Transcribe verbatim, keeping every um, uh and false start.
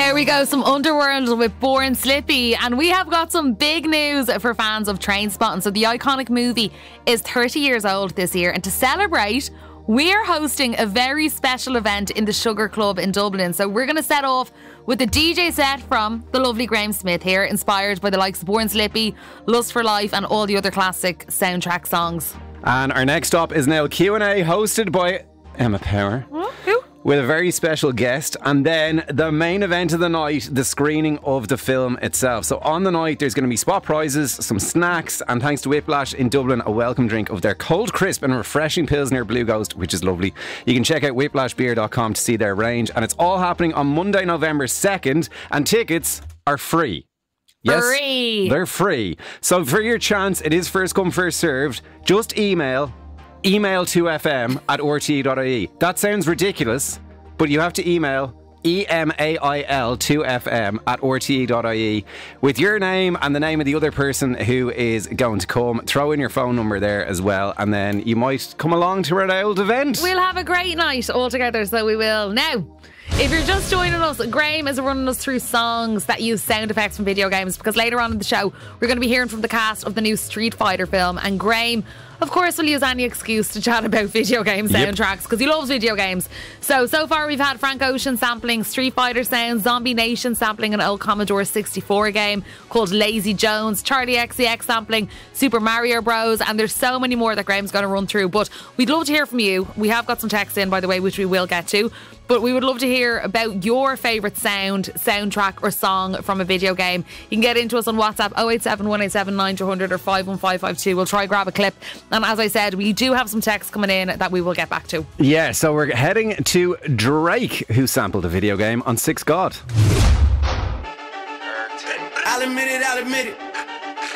There we go, some Underworld with Born Slippy, and we have got some big news for fans of Trainspotting. So the iconic movie is thirty years old this year, and to celebrate, we're hosting a very special event in the Sugar Club in Dublin. So we're going to set off with a D J set from the lovely Graham Smith here, inspired by the likes of Born Slippy, Lust for Life and all the other classic soundtrack songs. And our next stop is now Q and A, hosted by Emma Power. Who? With a very special guest, and then the main event of the night, the screening of the film itself. So on the night there's going to be spot prizes, some snacks, and thanks to Whiplash in Dublin, a welcome drink of their cold, crisp and refreshing Pilsner Blue Ghost, which is lovely. You can check out whiplash beer dot com to see their range, and it's all happening on Monday, November second, and tickets are free. Yes, free. They're free. So for your chance, it is first come, first served. Just email email two f m at r t e dot i e. That sounds ridiculous, but you have to email E M A I L two F M at r t e dot i e with your name and the name of the other person who is going to come. Throw in your phone number there as well, and then you might come along to our old event. We'll have a great night all together, so we will. Now, if you're just joining us, Graham is running us through songs that use sound effects from video games, because later on in the show we're going to be hearing from the cast of the new Street Fighter film, and Graham, of course, will use any excuse to chat about video game soundtracks because he loves video games. So, so far we've had Frank Ocean sampling Street Fighter sounds, Zombie Nation sampling an old Commodore sixty-four game called Lazy Jones, Charlie X C X sampling Super Mario Bros, and there's so many more that Graham's going to run through. But we'd love to hear from you. We have got some text in, by the way, which we will get to. But we would love to hear about your favourite sound, soundtrack or song from a video game. You can get into us on WhatsApp oh eight seven, one eight seven, nine two hundred or five one five five two. We'll try grab a clip. And as I said, we do have some texts coming in that we will get back to. Yeah, so we're heading to Drake, who sampled a video game on Six God. I'll admit it, I'll admit it.